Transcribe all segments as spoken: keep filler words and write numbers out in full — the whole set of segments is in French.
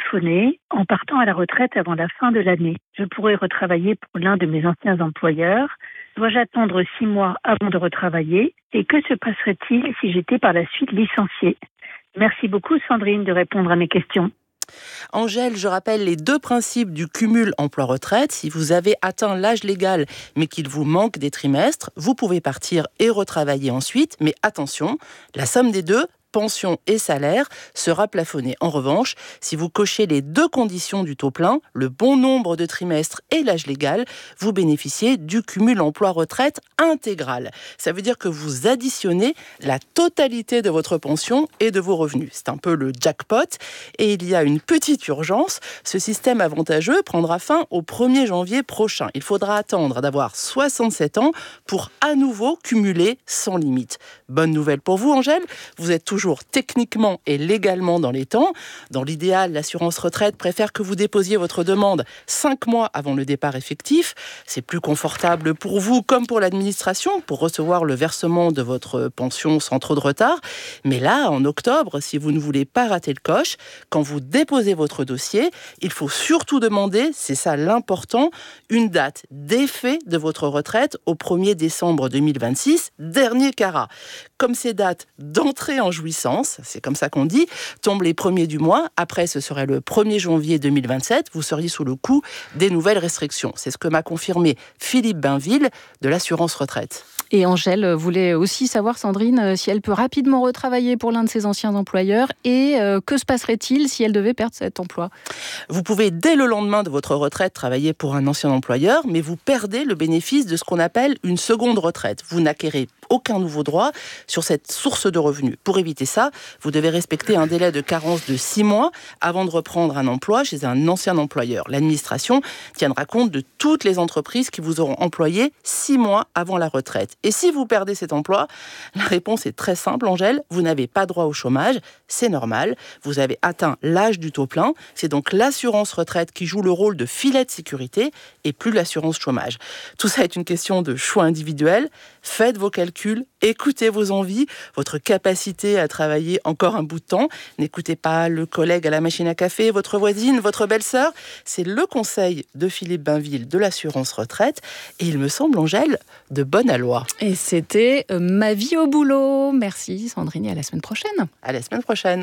plafonné en partant à la retraite avant la fin de l'année. Je pourrais retravailler pour l'un de mes anciens employeurs. Dois-je attendre six mois avant de retravailler? Et que se passerait-il si j'étais par la suite licenciée? Merci beaucoup Sandrine de répondre à mes questions. Angèle, je rappelle les deux principes du cumul emploi-retraite. Si vous avez atteint l'âge légal, mais qu'il vous manque des trimestres, vous pouvez partir et retravailler ensuite. Mais attention, la somme des deux, pension et salaire, sera plafonnée. En revanche, si vous cochez les deux conditions du taux plein, le bon nombre de trimestres et l'âge légal, vous bénéficiez du cumul emploi-retraite intégral. Ça veut dire que vous additionnez la totalité de votre pension et de vos revenus. C'est un peu le jackpot. Et il y a une petite urgence. Ce système avantageux prendra fin au premier janvier prochain. Il faudra attendre d'avoir soixante-sept ans pour à nouveau cumuler sans limite. Bonne nouvelle pour vous, Angèle. Vous êtes toujours toujours techniquement et légalement dans les temps. Dans l'idéal, l'assurance retraite préfère que vous déposiez votre demande cinq mois avant le départ effectif. C'est plus confortable pour vous comme pour l'administration pour recevoir le versement de votre pension sans trop de retard. Mais là, en octobre, si vous ne voulez pas rater le coche, quand vous déposez votre dossier, il faut surtout demander, c'est ça l'important, une date d'effet de votre retraite au premier décembre deux mille vingt-six, dernier carat. Comme ces dates d'entrée en jouissance, c'est comme ça qu'on dit, tombent les premiers du mois. Après, ce serait le premier janvier deux mille vingt-sept. Vous seriez sous le coup des nouvelles restrictions. C'est ce que m'a confirmé Philippe Bainville de l'assurance retraite. Et Angèle voulait aussi savoir, Sandrine, si elle peut rapidement retravailler pour l'un de ses anciens employeurs et euh, que se passerait-il si elle devait perdre cet emploi? Vous pouvez, dès le lendemain de votre retraite, travailler pour un ancien employeur, mais vous perdez le bénéfice de ce qu'on appelle une seconde retraite. Vous n'acquérez aucun nouveau droit sur cette source de revenus. Pour éviter ça, vous devez respecter un délai de carence de six mois avant de reprendre un emploi chez un ancien employeur. L'administration tiendra compte de toutes les entreprises qui vous auront employé six mois avant la retraite. Et si vous perdez cet emploi, la réponse est très simple, Angèle, vous n'avez pas droit au chômage, c'est normal, vous avez atteint l'âge du taux plein, c'est donc l'assurance retraite qui joue le rôle de filet de sécurité et plus l'assurance chômage. Tout ça est une question de choix individuel, faites vos calculs, écoutez vos envies, votre capacité à travailler encore un bout de temps, n'écoutez pas le collègue à la machine à café, votre voisine, votre belle-sœur, c'est le conseil de Philippe Bainville de l'assurance retraite et il me semble, Angèle, de bonne aloi. Et c'était euh, Ma vie au boulot. Merci Sandrine et à la semaine prochaine. À la semaine prochaine.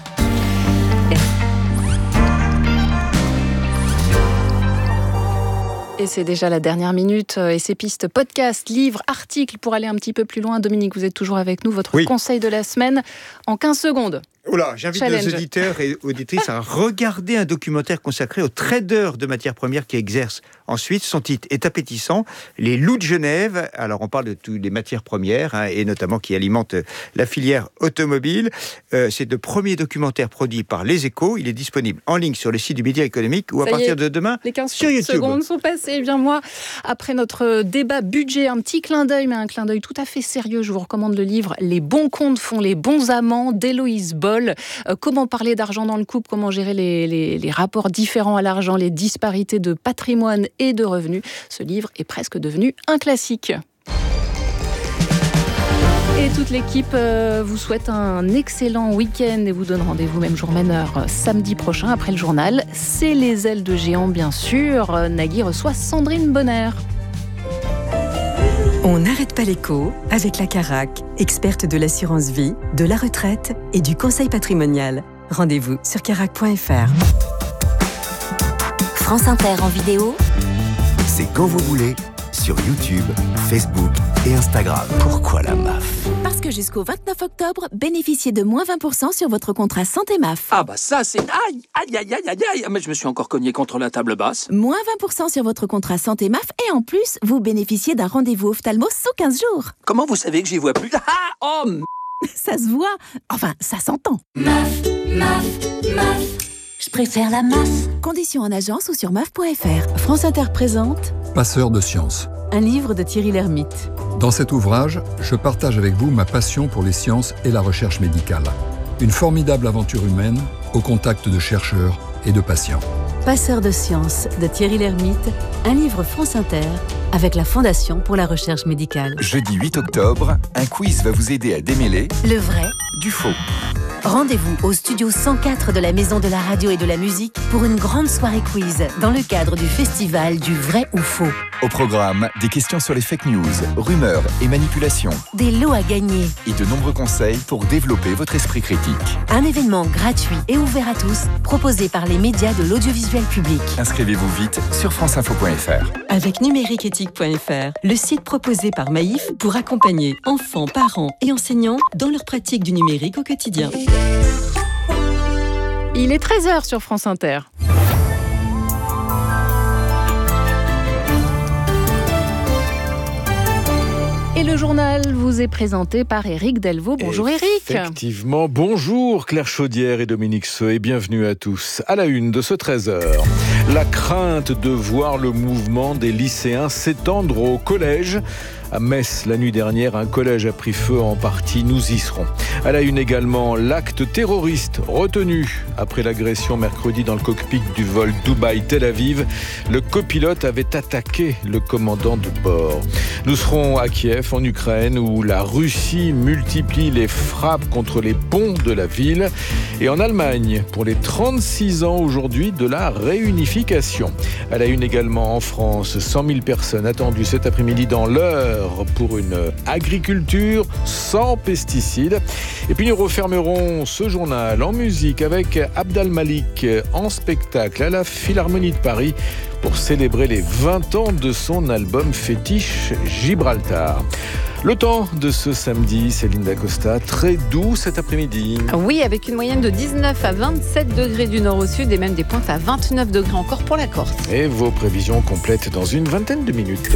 Et c'est déjà la dernière minute. Et ces pistes podcast, livres, articles pour aller un petit peu plus loin. Dominique, vous êtes toujours avec nous. Votre oui. conseil de la semaine en quinze secondes. Oula, j'invite Challenge. nos auditeurs et auditrices à regarder un documentaire consacré aux traders de matières premières qui exercent en Suisse. Son titre est appétissant, Les loups de Genève. Alors on parle de toutes les matières premières hein, et notamment qui alimentent la filière automobile. Euh, c'est le premier documentaire produit par Les Échos. Il est disponible en ligne sur le site du Média économique ou à Ça partir de demain les quinze sur YouTube. secondes sont passées. Eh bien moi, après notre débat budget, un petit clin d'œil, mais un clin d'œil tout à fait sérieux. Je vous recommande le livre Les bons comptes font les bons amants d'Héloïse Boll. Euh, comment parler d'argent dans le couple, comment gérer les, les, les rapports différents à l'argent, les disparités de patrimoine et de revenus. Ce livre est presque devenu un classique. Et toute l'équipe euh, vous souhaite un excellent week-end et vous donne rendez-vous même jour même heure samedi prochain après le journal. C'est Les Ailes de Géant bien sûr. Nagui reçoit Sandrine Bonner. On n'arrête pas l'écho avec la Carac, experte de l'assurance vie, de la retraite et du conseil patrimonial. Rendez-vous sur carac point f r. France Inter en vidéo, c'est quand vous voulez, sur YouTube, Facebook et Instagram. Pourquoi la M A F ? Parce que jusqu'au vingt-neuf octobre, bénéficiez de moins vingt pour cent sur votre contrat santé M A F. Ah bah ça c'est... Aïe, aïe, aïe, aïe, aïe, aïe. Mais je me suis encore cogné contre la table basse. Moins vingt pour cent sur votre contrat santé M A F et en plus, vous bénéficiez d'un rendez-vous ophtalmo sous quinze jours. Comment vous savez que j'y vois plus ? Ah, oh m... Ça se voit. Enfin, ça s'entend. M A F, M A F, M A F. Je préfère la M A F. Conditions en agence ou sur M A F point f r. France Inter présente Passeur de sciences. Un livre de Thierry Lhermitte. Dans cet ouvrage, je partage avec vous ma passion pour les sciences et la recherche médicale. Une formidable aventure humaine au contact de chercheurs et de patients. Passeur de sciences de Thierry Lhermitte, un livre France Inter avec la Fondation pour la recherche médicale. Jeudi huit octobre, un quiz va vous aider à démêler le vrai du faux. Rendez-vous au studio cent quatre de la Maison de la Radio et de la Musique pour une grande soirée quiz dans le cadre du festival du vrai ou faux. Au programme, des questions sur les fake news, rumeurs et manipulations. Des lots à gagner. Et de nombreux conseils pour développer votre esprit critique. Un événement gratuit et ouvert à tous, proposé par les médias de l'audiovisuel public. Inscrivez-vous vite sur franceinfo point f r. Avec numériqueéthique point f r, le site proposé par Maïf pour accompagner enfants, parents et enseignants dans leur pratique du numérique au quotidien. Il est treize heures sur France Inter. Et le journal vous est présenté par Éric Delvaux. Bonjour Éric. Effectivement, bonjour Claire Chaudière et Dominique Seux et bienvenue à tous. À la une de ce treize heures, la crainte de voir le mouvement des lycéens s'étendre au collège. À Metz, la nuit dernière, un collège a pris feu en partie, nous y serons. À la une également, l'acte terroriste retenu après l'agression mercredi dans le cockpit du vol Dubaï-Tel Aviv. Le copilote avait attaqué le commandant de bord. Nous serons à Kiev, en Ukraine, où la Russie multiplie les frappes contre les ponts de la ville. Et en Allemagne, pour les trente-six ans aujourd'hui de la réunification. À la une également en France, cent mille personnes attendues cet après-midi dans l'heure pour une agriculture sans pesticides. Et puis nous refermerons ce journal en musique avec Abdal Malik en spectacle à la Philharmonie de Paris pour célébrer les vingt ans de son album fétiche Gibraltar. Le temps de ce samedi, Céline Dacosta, très doux cet après-midi. Oui, avec une moyenne de dix-neuf à vingt-sept degrés du nord au sud et même des pointes à vingt-neuf degrés encore pour la Corse. Et vos prévisions complètes dans une vingtaine de minutes.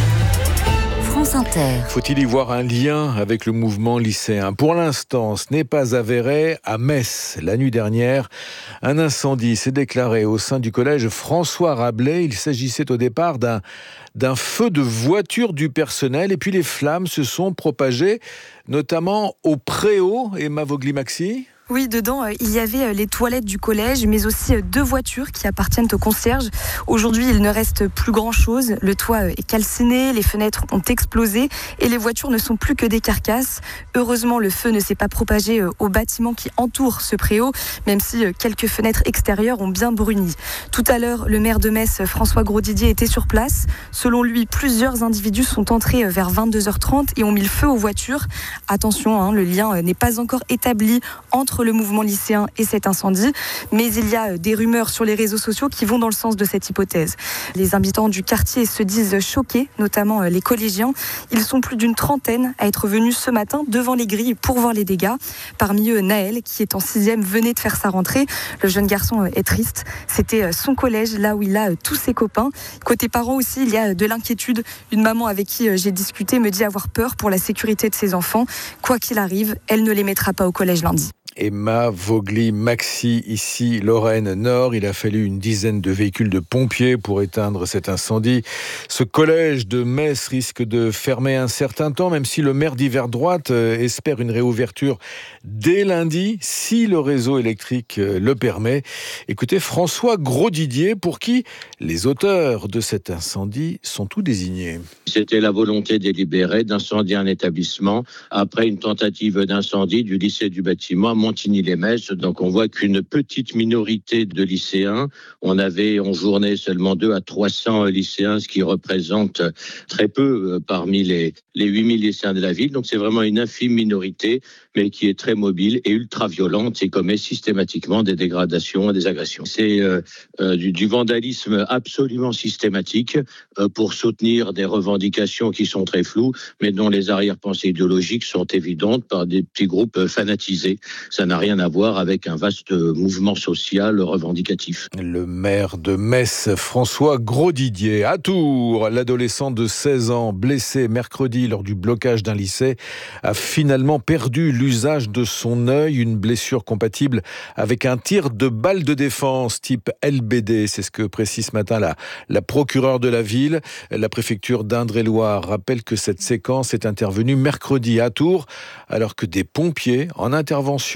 France Inter. Faut-il y voir un lien avec le mouvement lycéen ? Pour l'instant, ce n'est pas avéré. À Metz, la nuit dernière, un incendie s'est déclaré au sein du collège François Rabelais. Il s'agissait au départ d'un, d'un feu de voiture du personnel et puis les flammes se sont propagées, notamment au préau. Emma Vogli-Maxi. Oui, dedans, euh, il y avait euh, les toilettes du collège, mais aussi euh, deux voitures qui appartiennent au concierge. Aujourd'hui, il ne reste plus grand-chose. Le toit euh, est calciné, les fenêtres ont explosé et les voitures ne sont plus que des carcasses. Heureusement, le feu ne s'est pas propagé euh, au bâtiment qui entoure ce préau, même si euh, quelques fenêtres extérieures ont bien bruni. Tout à l'heure, le maire de Metz, François Grosdidier, était sur place. Selon lui, plusieurs individus sont entrés euh, vers vingt-deux heures trente et ont mis le feu aux voitures. Attention, hein, le lien euh, n'est pas encore établi entre le mouvement lycéen et cet incendie, mais il y a des rumeurs sur les réseaux sociaux qui vont dans le sens de cette hypothèse. Les habitants du quartier se disent choqués, notamment les collégiens. Ils sont plus d'une trentaine à être venus ce matin devant les grilles pour voir les dégâts. Parmi eux, Naël, qui est en sixième, venait de faire sa rentrée. Le jeune garçon est triste. C'était son collège, là où il a tous ses copains. Côté parents aussi, il y a de l'inquiétude. Une maman avec qui j'ai discuté me dit avoir peur pour la sécurité de ses enfants. Quoi qu'il arrive, elle ne les mettra pas au collège lundi. Emma Vogli-Maxi, ici Lorraine Nord. Il a fallu une dizaine de véhicules de pompiers pour éteindre cet incendie. Ce collège de Metz risque de fermer un certain temps, même si le maire d'hiver droite espère une réouverture dès lundi, si le réseau électrique le permet. Écoutez François Grosdidier, pour qui les auteurs de cet incendie sont tous désignés. C'était la volonté délibérée d'incendier un établissement après une tentative d'incendie du lycée du bâtiment à Montigny-les-Metz. Donc on voit qu'une petite minorité de lycéens, on avait en journée seulement deux à trois cents lycéens, ce qui représente très peu parmi les, les huit mille lycéens de la ville. Donc c'est vraiment une infime minorité, mais qui est très mobile et ultra violente et commet systématiquement des dégradations et des agressions. C'est euh, euh, du, du vandalisme absolument systématique euh, pour soutenir des revendications qui sont très floues, mais dont les arrière-pensées idéologiques sont évidentes par des petits groupes fanatisés. Ça n'a rien à voir avec un vaste mouvement social revendicatif. Le maire de Metz, François Grosdidier. À Tours, l'adolescent de seize ans, blessé mercredi lors du blocage d'un lycée, a finalement perdu l'usage de son œil, une blessure compatible avec un tir de balle de défense type L B D. C'est ce que précise ce matin la, la procureure de la ville. La préfecture d'Indre-et-Loire rappelle que cette séquence est intervenue mercredi à Tours, alors que des pompiers en intervention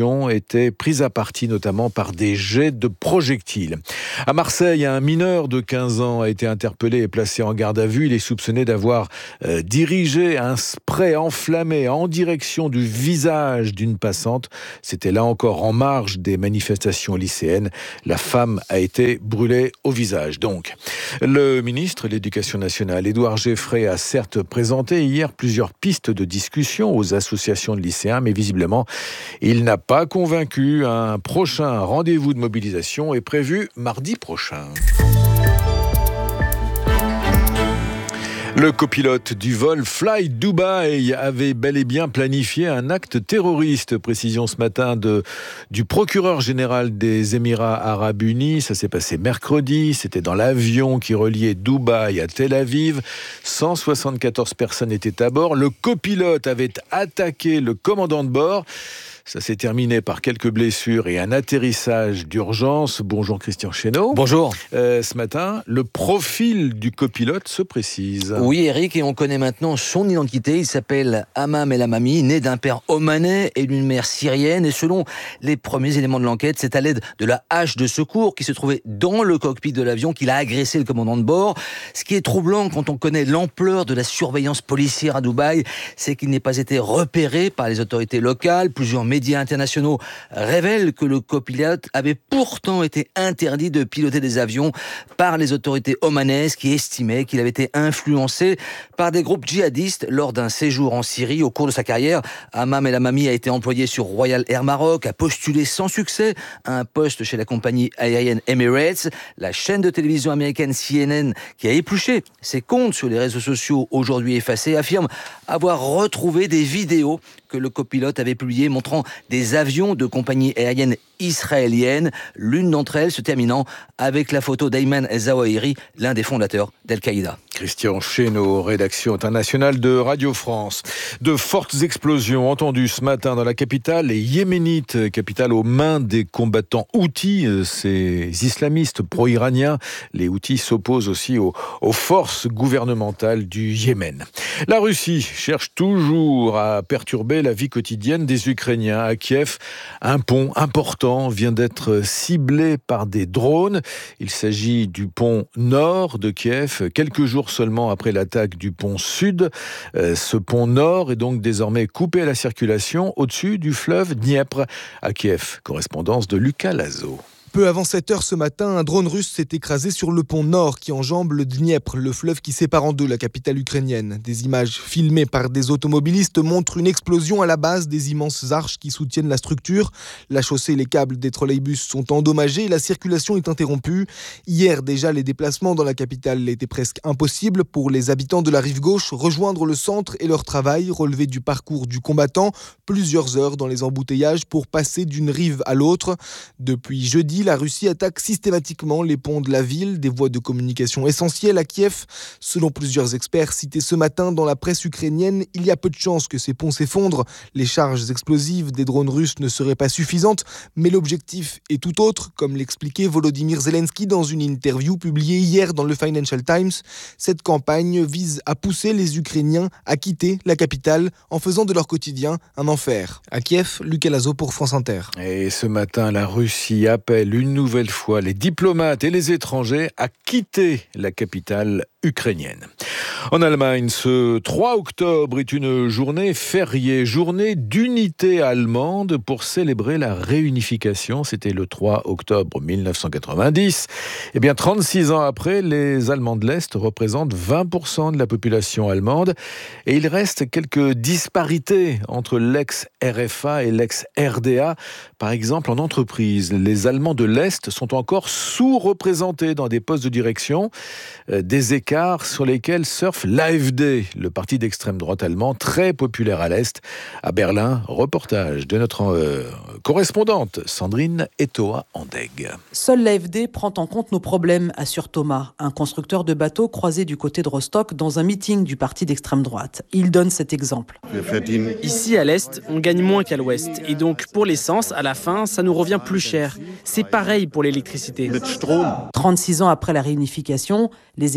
population était prise à partie notamment par des jets de projectiles. À Marseille, un mineur de quinze ans a été interpellé et placé en garde à vue. Il est soupçonné d'avoir euh, dirigé un spray enflammé en direction du visage d'une passante. C'était là encore en marge des manifestations lycéennes. La femme a été brûlée au visage. Donc, le ministre de l'Éducation nationale, Édouard Geffray, a certes présenté hier plusieurs pistes de discussion aux associations de lycéens, mais visiblement, il n'a pas convaincu. Un prochain rendez-vous de mobilisation est prévu mardi prochain. Le copilote du vol Fly Dubai avait bel et bien planifié un acte terroriste. Précision ce matin de, du procureur général des Émirats Arabes Unis. Ça s'est passé mercredi. C'était dans l'avion qui reliait Dubaï à Tel Aviv. cent soixante-quatorze personnes étaient à bord. Le copilote avait attaqué le commandant de bord. Ça s'est terminé par quelques blessures et un atterrissage d'urgence. Bonjour Christian Chesneau. Bonjour. Euh, ce matin, le profil du copilote se précise. Oui Eric, et on connaît maintenant son identité. Il s'appelle Hammam El Hammami, né d'un père omanais et d'une mère syrienne. Et selon les premiers éléments de l'enquête, c'est à l'aide de la hache de secours qui se trouvait dans le cockpit de l'avion qu'il a agressé le commandant de bord. Ce qui est troublant quand on connaît l'ampleur de la surveillance policière à Dubaï, c'est qu'il n'ait pas été repéré par les autorités locales. Plusieurs médias médias internationaux révèlent que le copilote avait pourtant été interdit de piloter des avions par les autorités omanaises qui estimaient qu'il avait été influencé par des groupes djihadistes lors d'un séjour en Syrie. Au cours de sa carrière, Hammam El Hammami a été employé sur Royal Air Maroc, a postulé sans succès à un poste chez la compagnie aérienne Emirates. La chaîne de télévision américaine C N N, qui a épluché ses comptes sur les réseaux sociaux aujourd'hui effacés, affirme avoir retrouvé des vidéos que le copilote avait publiées montrant des avions de compagnies aériennes israéliennes, l'une d'entre elles se terminant avec la photo d'Ayman El-Zawahiri, l'un des fondateurs d'Al-Qaïda. Christian Chesneau, rédaction internationale de Radio France. De fortes explosions entendues ce matin dans la capitale yéménite, capitale aux mains des combattants Houthis, ces islamistes pro-iraniens. Les Houthis s'opposent aussi aux, aux forces gouvernementales du Yémen. La Russie cherche toujours à perturber la vie quotidienne des Ukrainiens. À Kiev, un pont important vient d'être ciblé par des drones. Il s'agit du pont nord de Kiev, quelques jours seulement après l'attaque du pont sud. Euh, ce pont nord est donc désormais coupé à la circulation au-dessus du fleuve Dniepr. À Kiev, correspondance de Lucas Lazo. Peu avant sept heures ce matin, un drone russe s'est écrasé sur le pont nord qui enjambe le Dniepr, le fleuve qui sépare en deux la capitale ukrainienne. Des images filmées par des automobilistes montrent une explosion à la base des immenses arches qui soutiennent la structure. La chaussée et les câbles des trolleybus sont endommagés et la circulation est interrompue. Hier déjà, les déplacements dans la capitale étaient presque impossibles pour les habitants de la rive gauche. Rejoindre le centre et leur travail relevé du parcours du combattant. Plusieurs heures dans les embouteillages pour passer d'une rive à l'autre. Depuis jeudi, la Russie attaque systématiquement les ponts de la ville, des voies de communication essentielles à Kiev. Selon plusieurs experts cités ce matin dans la presse ukrainienne, il y a peu de chances que ces ponts s'effondrent. Les charges explosives des drones russes ne seraient pas suffisantes, mais l'objectif est tout autre, comme l'expliquait Volodymyr Zelensky dans une interview publiée hier dans le Financial Times. Cette campagne vise à pousser les Ukrainiens à quitter la capitale en faisant de leur quotidien un enfer. À Kiev, Lucas Lazo pour France Inter. Et ce matin, la Russie appelle une nouvelle fois les diplomates et les étrangers à quitter la capitale ukrainienne. En Allemagne, ce trois octobre est une journée fériée, journée d'unité allemande pour célébrer la réunification. C'était le trois octobre mille neuf cent quatre-vingt-dix. Eh bien, trente-six ans après, les Allemands de l'Est représentent vingt pour cent de la population allemande et il reste quelques disparités entre l'ex-R F A et l'ex-R D A. Par exemple, en entreprise, les Allemands de l'Est sont encore sous-représentés dans des postes de direction, euh, des écarts sur lesquels surfe l'A F D, le parti d'extrême droite allemand très populaire à l'Est. À Berlin, reportage de notre euh, correspondante Sandrine Etoa-Andeg. Seule l'A F D prend en compte nos problèmes, assure Thomas, un constructeur de bateaux croisé du côté de Rostock dans un meeting du parti d'extrême droite. Il donne cet exemple. Ici à l'Est, on gagne moins qu'à l'Ouest. Et donc pour l'essence, à la fin, ça nous revient plus cher. C'est pareil pour l'électricité. trente-six ans après la réunification, les écarts sociaux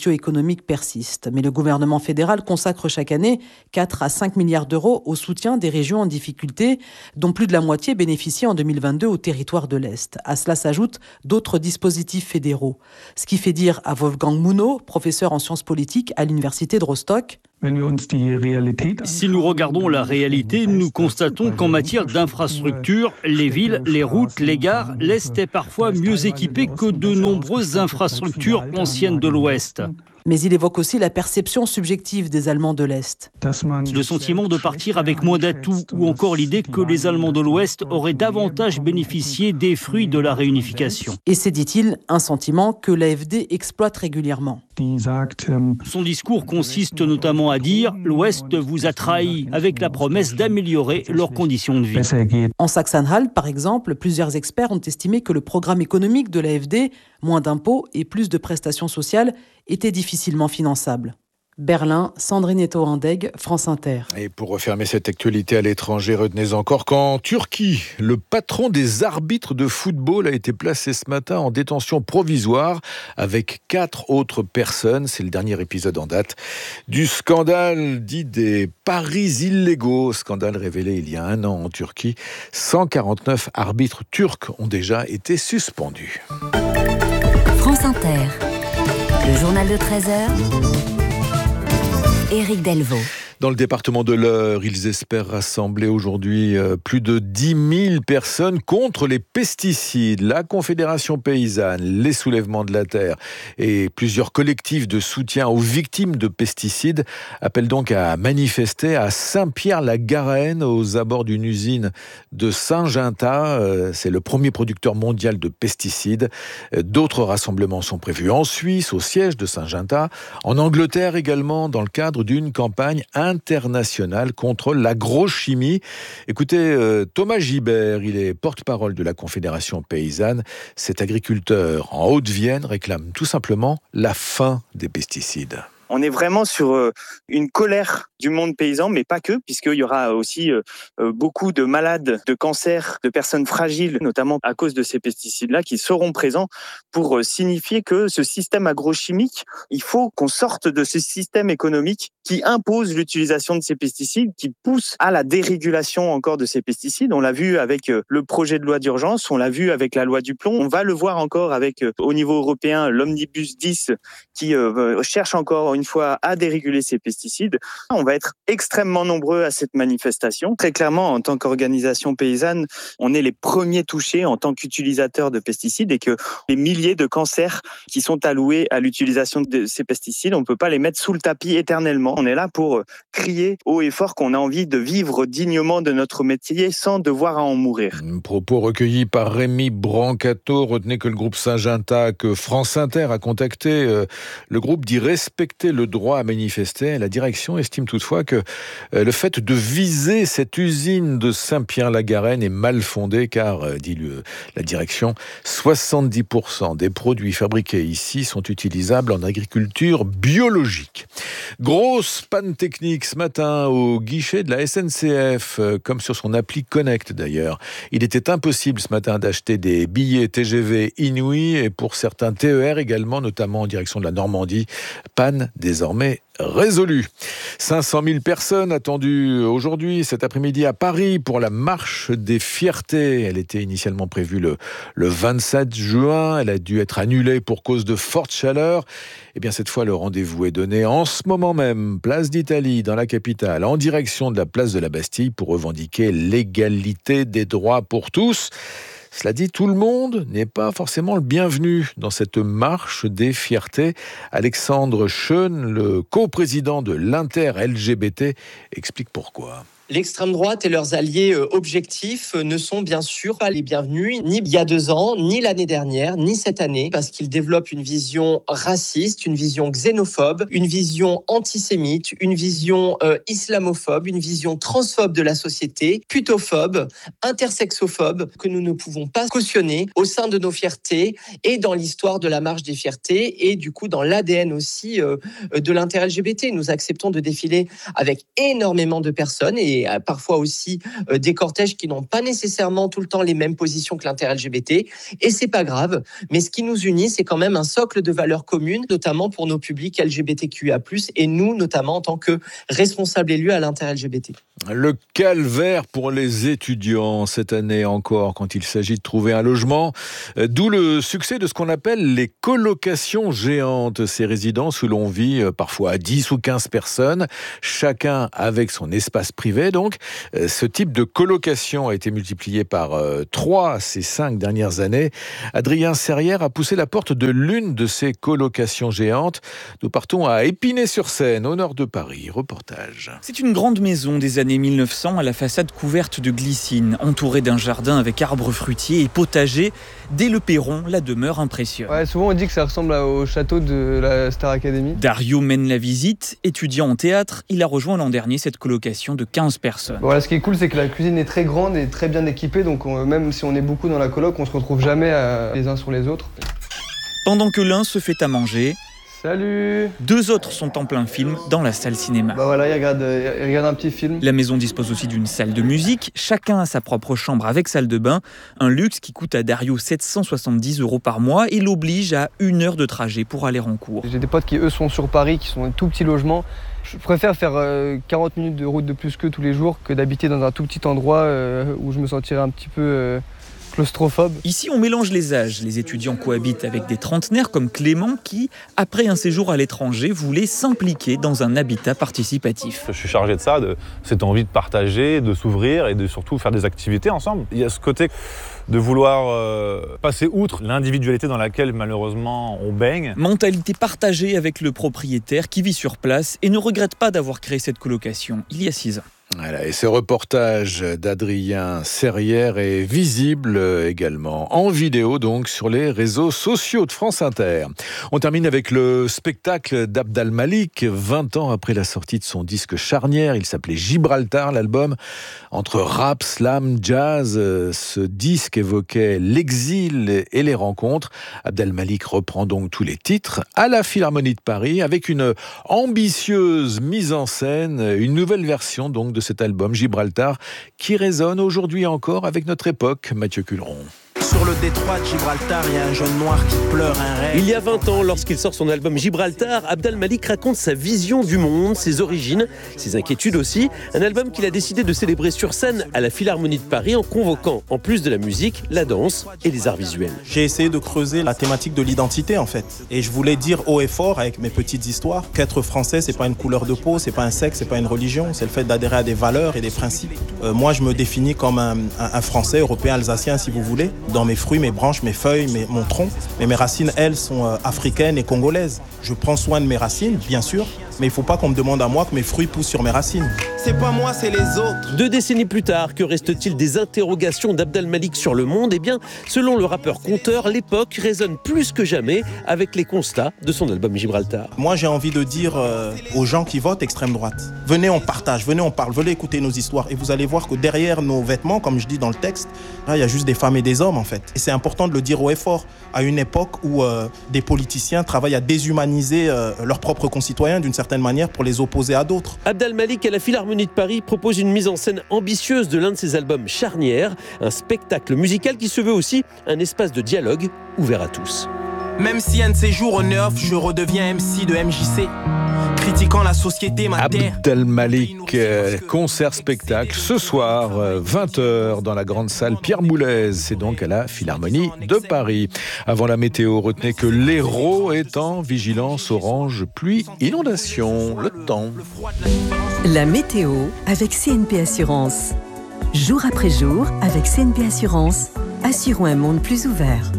socio-économique persiste. Mais le gouvernement fédéral consacre chaque année quatre à cinq milliards d'euros au soutien des régions en difficulté, dont plus de la moitié bénéficient en deux mille vingt-deux au territoire de l'Est. À cela s'ajoutent d'autres dispositifs fédéraux. Ce qui fait dire à Wolfgang Mouno, professeur en sciences politiques à l'université de Rostock: si nous regardons la réalité, nous constatons qu'en matière d'infrastructures, les villes, les routes, les gares, l'Est est parfois mieux équipé que de nombreuses infrastructures anciennes de l'Ouest. Mais il évoque aussi la perception subjective des Allemands de l'Est. Le sentiment de partir avec moins d'atouts ou encore l'idée que les Allemands de l'Ouest auraient davantage bénéficié des fruits de la réunification. Et c'est, dit-il, un sentiment que l'A F D exploite régulièrement. Son discours consiste notamment à dire « l'Ouest vous a trahi » avec la promesse d'améliorer leurs conditions de vie. En Saxe-Anhalt, par exemple, plusieurs experts ont estimé que le programme économique de l'A F D, moins d'impôts et plus de prestations sociales, était difficilement finançable. Berlin, Sandrine Eto-Handeg, France Inter. Et pour refermer cette actualité à l'étranger, retenez encore qu'en Turquie, le patron des arbitres de football a été placé ce matin en détention provisoire avec quatre autres personnes. C'est le dernier épisode en date du scandale dit des paris illégaux. Scandale révélé il y a un an en Turquie. cent quarante-neuf arbitres turcs ont déjà été suspendus. France Inter, le journal de treize heures. Éric Delvaux. Dans le département de l'Eure, ils espèrent rassembler aujourd'hui plus de dix mille personnes contre les pesticides. La Confédération paysanne, les Soulèvements de la Terre et plusieurs collectifs de soutien aux victimes de pesticides appellent donc à manifester à Saint-Pierre-la-Garenne, aux abords d'une usine de Syngenta. C'est le premier producteur mondial de pesticides. D'autres rassemblements sont prévus en Suisse, au siège de Syngenta, en Angleterre également, dans le cadre d'une campagne internationale contre l'agrochimie. Écoutez, euh, Thomas Gibert, il est porte-parole de la Confédération paysanne. Cet agriculteur en Haute-Vienne réclame tout simplement la fin des pesticides. On est vraiment sur une colère du monde paysan, mais pas que, puisqu'il y aura aussi beaucoup de malades, de cancers, de personnes fragiles, notamment à cause de ces pesticides-là, qui seront présents pour signifier que ce système agrochimique, il faut qu'on sorte de ce système économique qui impose l'utilisation de ces pesticides, qui pousse à la dérégulation encore de ces pesticides. On l'a vu avec le projet de loi d'urgence, on l'a vu avec la loi du plomb, on va le voir encore avec, au niveau européen, l'Omnibus dix, qui cherche encore une fois à déréguler ces pesticides. On va être extrêmement nombreux à cette manifestation. Très clairement, en tant qu'organisation paysanne, on est les premiers touchés en tant qu'utilisateurs de pesticides et que les milliers de cancers qui sont alloués à l'utilisation de ces pesticides, on ne peut pas les mettre sous le tapis éternellement. On est là pour crier haut et fort qu'on a envie de vivre dignement de notre métier sans devoir en mourir. Propos recueillis par Rémi Brancato. Retenez que le groupe Syngenta, que France Inter a contacté, euh, le groupe dit respecter le droit à manifester. La direction estime toutefois que le fait de viser cette usine de Saint-Pierre-la-Garenne est mal fondé car, dit le, la direction, soixante-dix pour cent des produits fabriqués ici sont utilisables en agriculture biologique. Grosse panne technique ce matin au guichet de la S N C F, comme sur son appli Connect d'ailleurs. Il était impossible ce matin d'acheter des billets T G V Inouï et pour certains T E R également, notamment en direction de la Normandie. Panne désormais résolue. cinq cent mille personnes attendues aujourd'hui, cet après-midi à Paris pour la marche des fiertés. Elle était initialement prévue le, le vingt-sept juin. Elle a dû être annulée pour cause de forte chaleur. Eh bien, cette fois, le rendez-vous est donné en ce moment même, place d'Italie, dans la capitale, en direction de la place de la Bastille pour revendiquer l'égalité des droits pour tous. Cela dit, tout le monde n'est pas forcément le bienvenu dans cette marche des fiertés. Alexandre Schoen, le coprésident de l'Inter-L G B T, explique pourquoi. L'extrême droite et leurs alliés objectifs ne sont bien sûr pas les bienvenus, ni il y a deux ans, ni l'année dernière, ni cette année, parce qu'ils développent une vision raciste, une vision xénophobe, une vision antisémite, une vision euh, islamophobe, une vision transphobe de la société, putophobe, intersexophobe, que nous ne pouvons pas cautionner au sein de nos fiertés et dans l'histoire de la marche des fiertés et du coup dans l'A D N aussi euh, de l'Inter-L G B T. Nous acceptons de défiler avec énormément de personnes et et parfois aussi euh, des cortèges qui n'ont pas nécessairement tout le temps les mêmes positions que l'inter-L G B T. Et c'est pas grave, mais ce qui nous unit, c'est quand même un socle de valeurs communes, notamment pour nos publics L G B T Q I A plus, et nous, notamment en tant que responsables élus à l'inter-L G B T. Le calvaire pour les étudiants cette année encore quand il s'agit de trouver un logement, d'où le succès de ce qu'on appelle les colocations géantes, ces résidences où l'on vit parfois à dix ou quinze personnes, chacun avec son espace privé. Donc, ce type de colocation a été multiplié par trois ces cinq dernières années. Adrien Serrière a poussé la porte de l'une de ces colocations géantes. Nous partons à Épinay-sur-Seine, au nord de Paris. Reportage. C'est une grande maison des années mille neuf cents à la façade couverte de glycine, entourée d'un jardin avec arbres fruitiers et potagers. Dès le perron, la demeure impressionne. Ouais, souvent on dit que ça ressemble au château de la Star Academy. Dario mène la visite. Étudiant en théâtre, il a rejoint l'an dernier cette colocation de quinze personnes. Voilà, ce qui est cool, c'est que la cuisine est très grande et très bien équipée, donc on, même si on est beaucoup dans la coloc, on se retrouve jamais à, les uns sur les autres. Pendant que l'un se fait à manger, salut. Deux autres sont en plein film dans la salle cinéma. Bah voilà, ils regardent, ils regardent un petit film. La maison dispose aussi d'une salle de musique. Chacun a sa propre chambre avec salle de bain. Un luxe qui coûte à Dario sept cent soixante-dix euros par mois et l'oblige à une heure de trajet pour aller en cours. J'ai des potes qui, eux, sont sur Paris, qui sont dans un tout petit logement. Je préfère faire euh, quarante minutes de route de plus qu'eux tous les jours que d'habiter dans un tout petit endroit euh, où je me sentirais un petit peu... Euh, claustrophobe. Ici, on mélange les âges. Les étudiants cohabitent avec des trentenaires comme Clément qui, après un séjour à l'étranger, voulait s'impliquer dans un habitat participatif. Je suis chargé de ça, de cette envie de partager, de s'ouvrir et de surtout faire des activités ensemble. Il y a ce côté de vouloir euh, passer outre l'individualité dans laquelle malheureusement on baigne. Mentalité partagée avec le propriétaire qui vit sur place et ne regrette pas d'avoir créé cette colocation il y a six ans. Voilà, et ce reportage d'Adrien Serrière est visible également en vidéo donc sur les réseaux sociaux de France Inter. On termine avec le spectacle d'Abd al-Malik, vingt ans après la sortie de son disque charnière. Il s'appelait Gibraltar, l'album entre rap, slam, jazz. Ce disque évoquait l'exil et les rencontres. Abd al-Malik reprend donc tous les titres à la Philharmonie de Paris avec une ambitieuse mise en scène, une nouvelle version donc de cet album Gibraltar qui résonne aujourd'hui encore avec notre époque. Mathieu Culeron. Sur le détroit de Gibraltar, il y a un jeune noir qui pleure un rêve. Il y a vingt ans, lorsqu'il sort son album Gibraltar, Abd al-Malik raconte sa vision du monde, ses origines, ses inquiétudes aussi. Un album qu'il a décidé de célébrer sur scène à la Philharmonie de Paris en convoquant, en plus de la musique, la danse et les arts visuels. J'ai essayé de creuser la thématique de l'identité en fait. Et je voulais dire haut et fort avec mes petites histoires qu'être français, c'est pas une couleur de peau, c'est pas un sexe, c'est pas une religion, c'est le fait d'adhérer à des valeurs et des principes. Euh, moi, je me définis comme un, un, un Français, européen, alsacien si vous voulez, dans mes fruits, mes branches, mes feuilles, mes, mon tronc. Mais mes racines, elles, sont euh, africaines et congolaises. Je prends soin de mes racines, bien sûr, mais il ne faut pas qu'on me demande à moi que mes fruits poussent sur mes racines. C'est pas moi, c'est les autres. Deux décennies plus tard, que reste-t-il des interrogations d'Abd al-Malik sur le monde ? Eh bien, selon le rappeur conteur, l'époque résonne plus que jamais avec les constats de son album Gibraltar. Moi, j'ai envie de dire euh, aux gens qui votent extrême droite, venez, on partage, venez, on parle, venez écouter nos histoires. Et vous allez voir que derrière nos vêtements, comme je dis dans le texte, là, il y a juste des femmes et des hommes, en fait. Et c'est important de le dire haut et fort, à une époque où euh, des politiciens travaillent à déshumaniser euh, leurs propres concitoyens d'une certaine manière pour les opposer à d'autres. Abd al-Malik à la Philharmonie de Paris propose une mise en scène ambitieuse de l'un de ses albums charnières, un spectacle musical qui se veut aussi un espace de dialogue ouvert à tous. Même si un de ces jours au neuf, je redeviens M C de M J C. Critiquant la société, ma terre. Abd al-Malik, euh, concert-spectacle, ce soir, euh, vingt heures, dans la grande salle Pierre Boulez. C'est donc à la Philharmonie de Paris. Avant la météo, retenez que l'Hérault est en vigilance orange, pluie, inondation. Le temps. La météo avec C N P Assurance. Jour après jour, avec C N P Assurance, assurons un monde plus ouvert.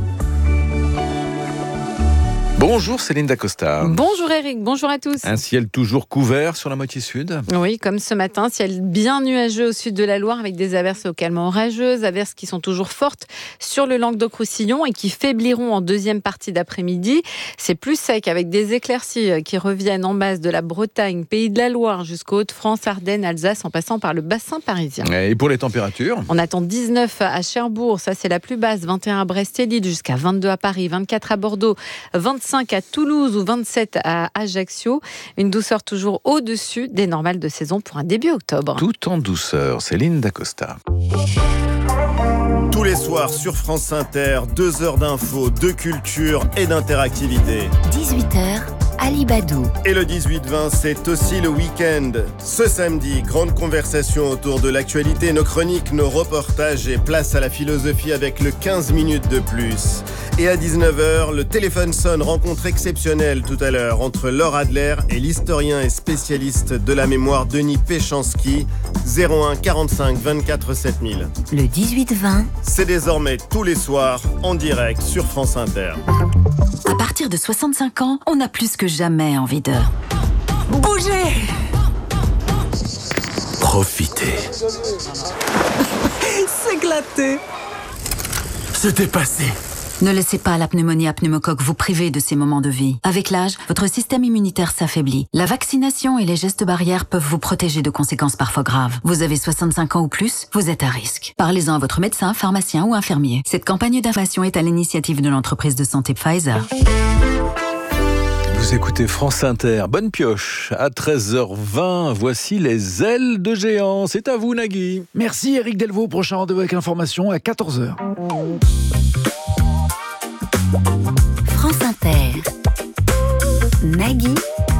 Bonjour Céline Dacosta. Bonjour Eric, bonjour à tous. Un ciel toujours couvert sur la moitié sud. Oui, comme ce matin, ciel bien nuageux au sud de la Loire avec des averses localement orageuses, averses qui sont toujours fortes sur le Languedoc-Roussillon et qui faibliront en deuxième partie d'après-midi. C'est plus sec avec des éclaircies qui reviennent en base de la Bretagne, Pays de la Loire jusqu'aux Hauts-de-France, Ardennes, Alsace en passant par le bassin parisien. Et pour les températures ? On attend dix-neuf à Cherbourg, ça c'est la plus basse, vingt et un à Brest et Lille jusqu'à vingt-deux à Paris, vingt-quatre à Bordeaux, vingt-cinq vingt-cinq à Toulouse ou vingt-sept à Ajaccio. Une douceur toujours au-dessus des normales de saison pour un début octobre. Tout en douceur, Céline Dacosta. Tous les soirs sur France Inter, deux heures d'infos, de culture et d'interactivité. dix-huit heures, Ali Badou. Et le dix-huit vingt, c'est aussi le week-end. Ce samedi, grande conversation autour de l'actualité, nos chroniques, nos reportages et place à la philosophie avec le quinze minutes de plus. Et à dix-neuf heures, le téléphone sonne, rencontre exceptionnelle tout à l'heure entre Laure Adler et l'historien et spécialiste de la mémoire Denis Péchanski, zéro un quarante-cinq vingt-quatre sept mille. Le dix-huit vingt. C'est désormais tous les soirs en direct sur France Inter. À partir de soixante-cinq ans, on a plus que jamais envie de bouger. Profitez. S'éclater. Se dépasser. Ne laissez pas la pneumonie à pneumocoque vous priver de ces moments de vie. Avec l'âge, votre système immunitaire s'affaiblit. La vaccination et les gestes barrières peuvent vous protéger de conséquences parfois graves. Vous avez soixante-cinq ans ou plus, vous êtes à risque. Parlez-en à votre médecin, pharmacien ou infirmier. Cette campagne d'information est à l'initiative de l'entreprise de santé Pfizer. Vous écoutez France Inter, bonne pioche. À treize heures vingt, voici les ailes de géant. C'est à vous, Nagui. Merci Eric Delvaux. Prochain rendez-vous avec information à quatorze heures. France Inter. Nagui.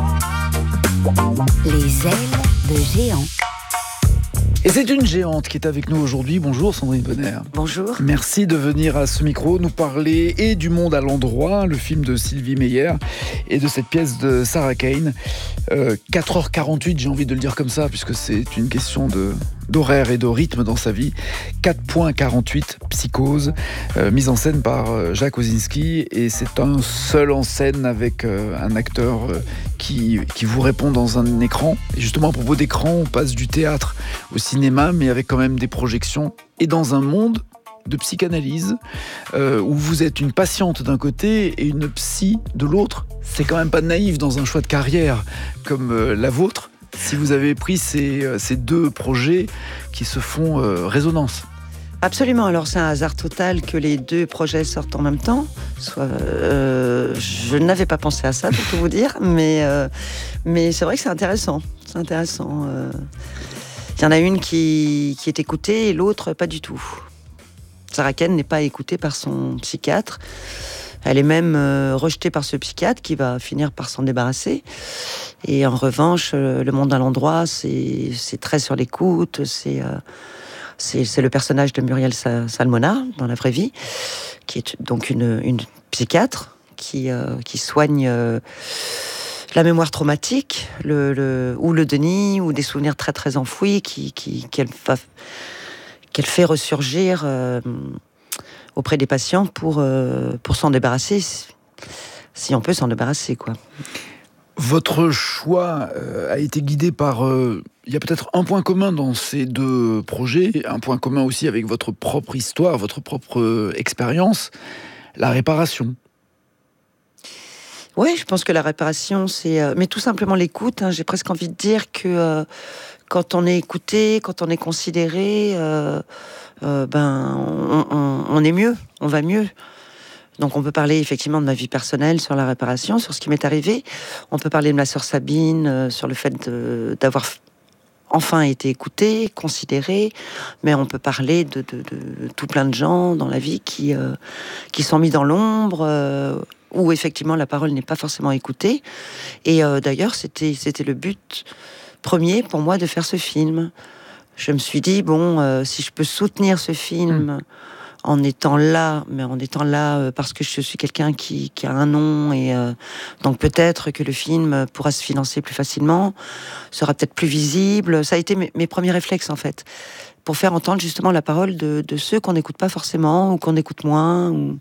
Les ailes de géant. Et c'est une géante qui est avec nous aujourd'hui. Bonjour Sandrine Bonner. Bonjour. Merci de venir à ce micro nous parler et du Monde à l'endroit, le film de Sylvie Meyer, et de cette pièce de Sarah Kane. Euh, quatre heures quarante-huit, j'ai envie de le dire comme ça, puisque c'est une question de, d'horaire et de rythme dans sa vie. quatre heures quarante-huit, Psychose, euh, mise en scène par euh, Jacques Osinski, et c'est un seul en scène avec euh, un acteur euh, qui, qui vous répond dans un écran. Et justement, à propos d'écran, on passe du théâtre au cinéma, mais avec quand même des projections, et dans un monde de psychanalyse, euh, où vous êtes une patiente d'un côté et une psy de l'autre. C'est quand même pas naïf dans un choix de carrière comme euh, la vôtre, si vous avez pris ces, euh, ces deux projets qui se font euh, résonance. Absolument, alors c'est un hasard total que les deux projets sortent en même temps. Soit, euh, je n'avais pas pensé à ça, pour tout vous dire, mais, euh, mais c'est vrai que c'est intéressant. C'est intéressant. Euh... Il y en a une qui, qui est écoutée et l'autre pas du tout. Sarah Kane n'est pas écoutée par son psychiatre. Elle est même euh, rejetée par ce psychiatre qui va finir par s'en débarrasser. Et en revanche, euh, le Monde à l'endroit, c'est, c'est très sur l'écoute. C'est, euh, c'est, c'est le personnage de Muriel Salmona dans la vraie vie, qui est donc une, une psychiatre qui, euh, qui soigne euh, la mémoire traumatique, le, le, ou le déni, ou des souvenirs très très enfouis qui, qui, qu'elle, va, qu'elle fait ressurgir euh, auprès des patients pour, euh, pour s'en débarrasser, si on peut s'en débarrasser, quoi. Votre choix euh, a été guidé par... Euh, il y a peut-être un point commun dans ces deux projets, un point commun aussi avec votre propre histoire, votre propre euh, expérience, la réparation. Oui, je pense que la réparation, c'est... Euh, mais tout simplement l'écoute. Hein, j'ai presque envie de dire que euh, quand on est écouté, quand on est considéré, euh, euh, ben, on, on, on est mieux, on va mieux. Donc on peut parler effectivement de ma vie personnelle sur la réparation, sur ce qui m'est arrivé. On peut parler de ma sœur Sabine, euh, sur le fait de, d'avoir enfin été écoutée, considérée. Mais on peut parler de, de, de tout plein de gens dans la vie qui, euh, qui sont mis dans l'ombre, euh, où effectivement la parole n'est pas forcément écoutée. Et euh, d'ailleurs, c'était, c'était le but premier pour moi de faire ce film. Je me suis dit, bon, euh, si je peux soutenir ce film... Mmh. en étant là, mais en étant là euh, parce que je suis quelqu'un qui, qui a un nom, et euh, donc peut-être que le film pourra se financer plus facilement, sera peut-être plus visible. Ça a été mes, mes premiers réflexes, en fait, pour faire entendre justement la parole de, de ceux qu'on n'écoute pas forcément, ou qu'on écoute moins. Ou...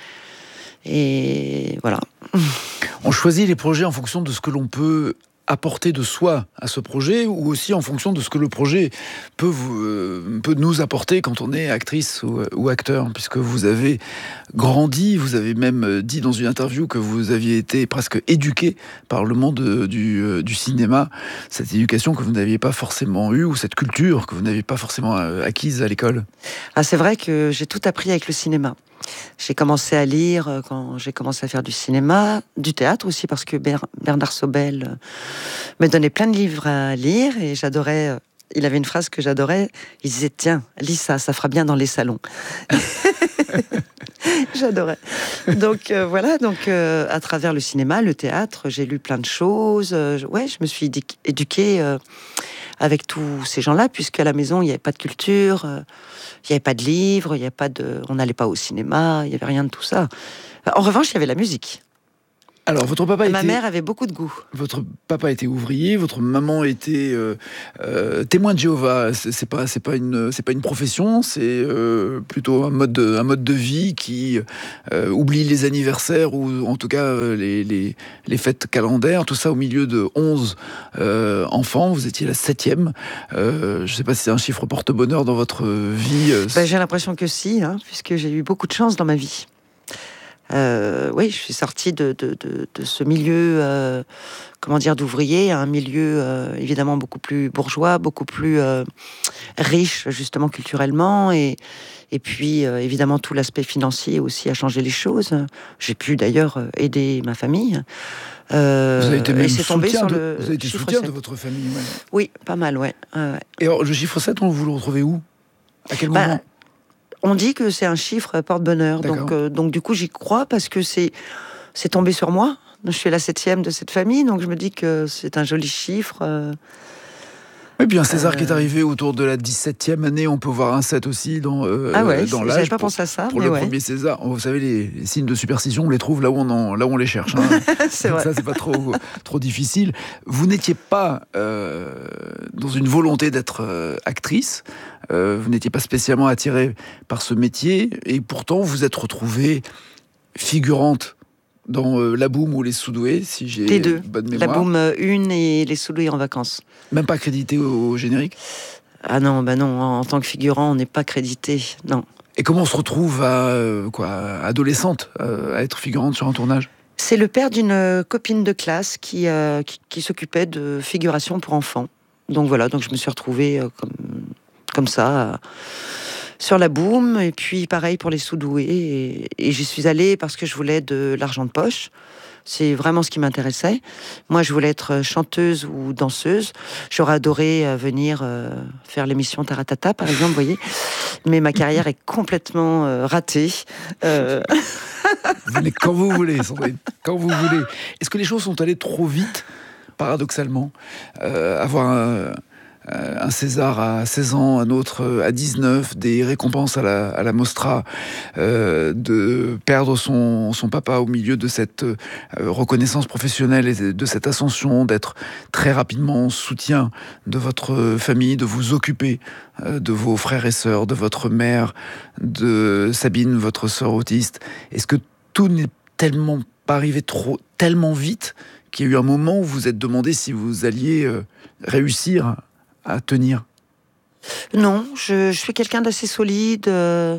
Et voilà. On choisit les projets en fonction de ce que l'on peut apporter de soi à ce projet, ou aussi en fonction de ce que le projet peut, vous, euh, peut nous apporter quand on est actrice ou, ou acteur, puisque vous avez grandi, vous avez même dit dans une interview que vous aviez été presque éduqué par le monde du, du cinéma, cette éducation que vous n'aviez pas forcément eue, ou cette culture que vous n'aviez pas forcément acquise à l'école. Ah, c'est vrai que j'ai tout appris avec le cinéma. J'ai commencé à lire quand j'ai commencé à faire du cinéma, du théâtre aussi, parce que Bernard Sobel me donnait plein de livres à lire et j'adorais. Il avait une phrase que j'adorais. Il disait « Tiens, lis ça, ça fera bien dans les salons. » J'adorais. Donc euh, voilà, donc euh, à travers le cinéma, le théâtre, j'ai lu plein de choses. Euh, ouais, je me suis édu- éduquée euh, avec tous ces gens-là, puisqu'à la maison, il n'y avait pas de culture, euh, il n'y avait pas de livres, il y avait pas de, on n'allait pas au cinéma, il n'y avait rien de tout ça. En revanche, il y avait la musique. Alors, votre papa Ma était... mère avait beaucoup de goût. Votre papa était ouvrier, votre maman était euh, euh, témoin de Jéhovah. C'est, c'est pas, c'est pas une, c'est pas une profession, c'est euh, plutôt un mode, de, un mode de vie qui euh, oublie les anniversaires ou en tout cas euh, les, les, les fêtes calendaires. Tout ça au milieu de onze euh, enfants. Vous étiez la septième. Euh, je sais pas si c'est un chiffre porte-bonheur dans votre vie. Euh, ben, j'ai l'impression que si, hein, puisque j'ai eu beaucoup de chance dans ma vie. Euh, oui, je suis sortie de, de, de, de ce milieu, euh, comment dire, d'ouvrier à un milieu euh, évidemment beaucoup plus bourgeois, beaucoup plus euh, riche justement culturellement, et, et puis euh, évidemment tout l'aspect financier aussi a changé les choses. J'ai pu d'ailleurs aider ma famille. Euh, vous avez été même et c'est tombé soutien, sur de, le vous avez été chiffre soutien sept. de votre famille. Ouais. Oui, pas mal, ouais. Euh, ouais. Et alors, le chiffre sept, on vous le retrouvez où? À quel bah, moment? On dit que c'est un chiffre porte-bonheur, donc, euh, donc du coup j'y crois parce que c'est, c'est tombé sur moi. Je suis la septième de cette famille, donc je me dis que c'est un joli chiffre. Euh... Et puis un César euh... qui est arrivé autour de la dix-septième année, on peut voir un sept aussi dans, euh, ah ouais, dans l'âge. J'avais pas pour, pensé à ça. Pour mais le ouais. premier César, vous savez, les, les signes de superstition, on les trouve là où on, en, là où on les cherche. Hein. c'est donc vrai. ça, c'est pas trop, trop difficile. Vous n'étiez pas euh, dans une volonté d'être euh, actrice, euh, vous n'étiez pas spécialement attirée par ce métier, et pourtant vous êtes retrouvée figurante dans euh, La Boum ou Les Soudoués, si j'ai les deux. bonne mémoire. La Boum une et Les Soudoués en vacances. Même pas crédité au, au générique? Ah non, bah non, en, en tant que figurant, on n'est pas crédité, non. Et comment on se retrouve à, euh, quoi, adolescente, euh, à être figurante sur un tournage? C'est le père d'une copine de classe qui, euh, qui, qui s'occupait de figuration pour enfants. Donc voilà, donc je me suis retrouvée euh, comme, comme ça... Euh, sur La Boum, et puis pareil pour Les Soudoués, et, et j'y suis allée parce que je voulais de l'argent de poche. C'est vraiment ce qui m'intéressait. Moi, je voulais être chanteuse ou danseuse. J'aurais adoré euh, venir euh, faire l'émission Taratata, par exemple, vous voyez. Mais ma carrière est complètement euh, ratée. Euh... Vous venez quand vous voulez, Sandrine, quand vous voulez. Est-ce que les choses sont allées trop vite, paradoxalement, euh, avoir un... un César à seize ans, un autre à dix-neuf, des récompenses à la, à la Mostra, euh, de perdre son, son papa au milieu de cette euh, reconnaissance professionnelle et de cette ascension, d'être très rapidement en soutien de votre famille, de vous occuper euh, de vos frères et sœurs, de votre mère, de Sabine, votre sœur autiste. Est-ce que tout n'est tellement pas arrivé trop, tellement vite qu'il y a eu un moment où vous vous êtes demandé si vous alliez euh, réussir à tenir? Non, je, je suis quelqu'un d'assez solide. Euh,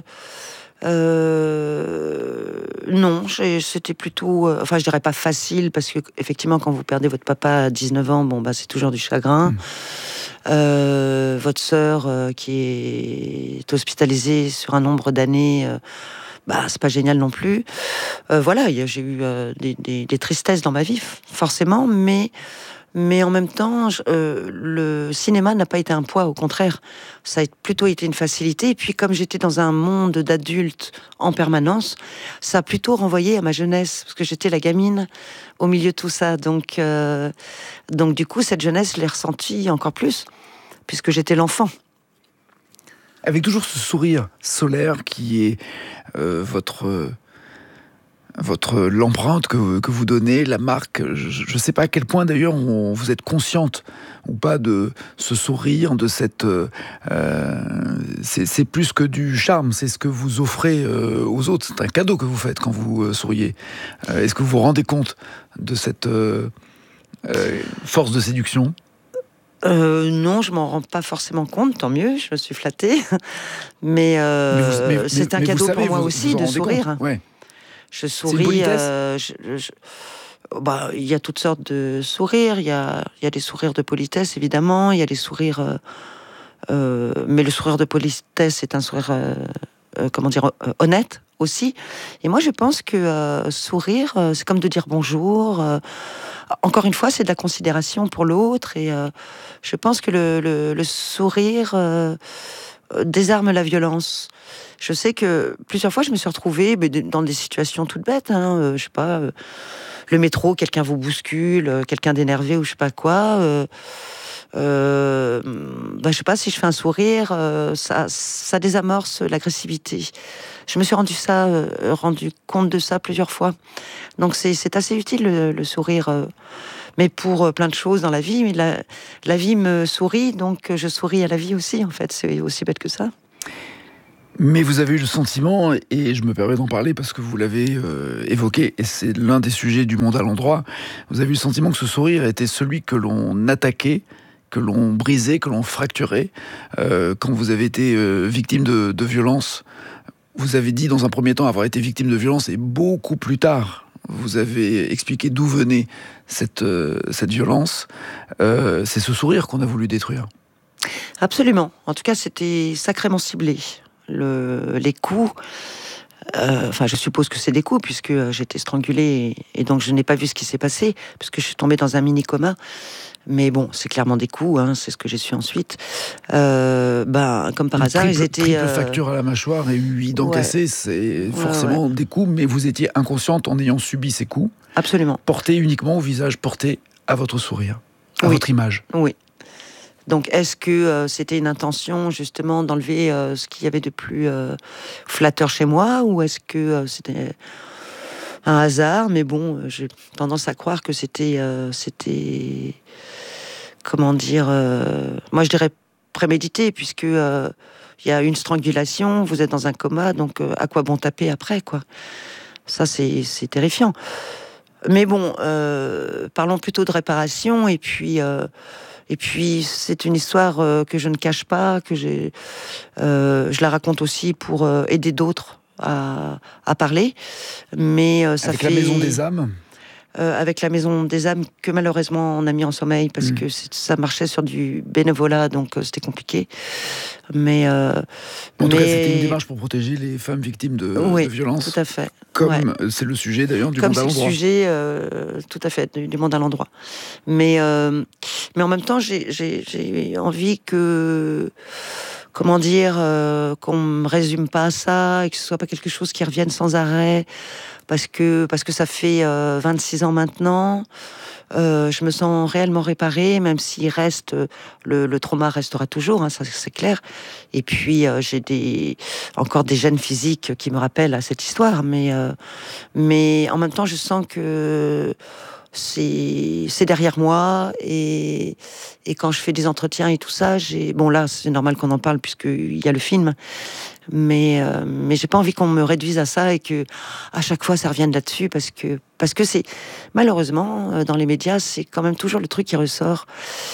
euh, non, c'était plutôt... Euh, enfin, je dirais pas facile, parce que effectivement, quand vous perdez votre papa à dix-neuf ans, bon, bah, c'est toujours du chagrin. Mmh. Euh, votre sœur, euh, qui est hospitalisée sur un nombre d'années... Euh, bah, c'est pas génial non plus. Euh, voilà, j'ai eu euh, des, des, des tristesses dans ma vie, forcément, mais... Mais en même temps, euh, le cinéma n'a pas été un poids, au contraire. Ça a plutôt été une facilité. Et puis, comme j'étais dans un monde d'adultes en permanence, ça a plutôt renvoyé à ma jeunesse, parce que j'étais la gamine au milieu de tout ça. Donc, euh, donc du coup, cette jeunesse, je l'ai ressentie encore plus, puisque j'étais l'enfant. Avec toujours ce sourire solaire qui est euh, votre... Euh... votre l'empreinte que, que vous donnez, la marque, je ne sais pas à quel point d'ailleurs on, vous êtes consciente ou pas de ce sourire, de cette... Euh, c'est, c'est plus que du charme, c'est ce que vous offrez euh, aux autres, c'est un cadeau que vous faites quand vous euh, souriez. Euh, est-ce que vous vous rendez compte de cette euh, euh, force de séduction ? Euh, non, je m'en rends pas forcément compte, tant mieux, je me suis flattée. Mais, euh, mais, vous, mais c'est mais, un mais cadeau savez, pour moi vous, aussi vous de sourire. Ouais. Je souris. Euh, je, je, bah, il y a toutes sortes de sourires. Il y a, il y a des sourires de politesse, évidemment. Il y a des sourires. Euh, euh, mais le sourire de politesse est un sourire, euh, euh, comment dire, euh, honnête aussi. Et moi, je pense que euh, sourire, euh, c'est comme de dire bonjour. Euh, encore une fois, c'est de la considération pour l'autre. Et euh, je pense que le, le, le sourire euh, désarme la violence. Je sais que plusieurs fois, je me suis retrouvée dans des situations toutes bêtes. Hein, euh, je sais pas, euh, le métro, quelqu'un vous bouscule, euh, quelqu'un d'énervé ou je sais pas quoi. Euh, Euh, ben, je sais pas, si je fais un sourire, euh, ça, ça désamorce l'agressivité. Je me suis rendu ça, euh, rendu compte de ça plusieurs fois. Donc c'est, c'est assez utile le, le sourire, euh, mais pour euh, plein de choses dans la vie. Mais la, la vie me sourit, donc je souris à la vie aussi. En fait, c'est aussi bête que ça. Mais vous avez eu le sentiment, et je me permets d'en parler parce que vous l'avez euh, évoqué, et c'est l'un des sujets du Monde à l'endroit, vous avez eu le sentiment que ce sourire était celui que l'on attaquait, que l'on brisait, que l'on fracturait, euh, quand vous avez été euh, victime de, de violence. Vous avez dit dans un premier temps avoir été victime de violence, et beaucoup plus tard, vous avez expliqué d'où venait cette, euh, cette violence. Euh, c'est ce sourire qu'on a voulu détruire. Absolument. En tout cas, c'était sacrément ciblé. Le, les coups... Euh, enfin, je suppose que c'est des coups, puisque euh, j'étais strangulée, et, et donc je n'ai pas vu ce qui s'est passé, puisque je suis tombée dans un mini-coma. Mais bon, c'est clairement des coups, hein, c'est ce que j'ai su ensuite. Euh, ben, comme par Une hasard, triple, ils étaient... Triple euh... fracture à la mâchoire et huit dents ouais. cassées, c'est forcément ouais, ouais. des coups, mais vous étiez inconsciente en ayant subi ces coups. Absolument. Portés uniquement au visage, portés à votre sourire, à oui. votre image. Oui. Donc, est-ce que euh, c'était une intention, justement, d'enlever euh, ce qu'il y avait de plus euh, flatteur chez moi, ou est-ce que euh, c'était un hasard? Mais bon, euh, j'ai tendance à croire que c'était... Euh, c'était... Comment dire euh, moi, je dirais prémédité, puisque il euh, y a une strangulation, vous êtes dans un coma, donc euh, à quoi bon taper après, quoi? Ça, c'est, c'est terrifiant. Mais bon, euh, parlons plutôt de réparation, et puis... Euh, Et puis, c'est une histoire euh, que je ne cache pas, que j'ai, euh, je la raconte aussi pour euh, aider d'autres à, à parler. Mais euh, ça avec fait... la Maison des âmes euh, Avec la Maison des âmes, que malheureusement on a mis en sommeil, parce mmh. que ça marchait sur du bénévolat, donc euh, c'était compliqué. Mais... Euh, en tout mais... cas, c'était une démarche pour protéger les femmes victimes de, oui, de violences. Tout à fait. Comme ouais. c'est le sujet d'ailleurs du Comme Monde à l'endroit. Comme c'est le sujet, euh, tout à fait, du, du Monde à l'endroit. Mais, euh, mais en même temps, j'ai, j'ai, j'ai envie que, comment dire, euh, qu'on me résume pas à ça, et que ce soit pas quelque chose qui revienne sans arrêt, parce que, parce que ça fait euh, vingt-six ans maintenant. Euh, je me sens réellement réparée, même s'il reste, le, le trauma restera toujours, hein, ça c'est clair. Et puis euh, j'ai des, encore des gènes physiques qui me rappellent à cette histoire, mais, euh, mais en même temps je sens que c'est, c'est derrière moi, et, et quand je fais des entretiens et tout ça, j'ai, bon là c'est normal qu'on en parle puisqu'il y a le film, mais, euh, mais j'ai pas envie qu'on me réduise à ça et que à chaque fois ça revienne là-dessus, parce que, parce que c'est, malheureusement, dans les médias, c'est quand même toujours le truc qui ressort.